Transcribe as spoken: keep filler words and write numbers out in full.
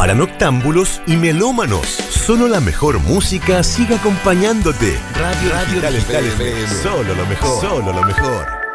para noctámbulos y melómanos. Solo la mejor música sigue acompañándote. Radio, Radio Digital F M. Solo lo mejor. Solo lo mejor.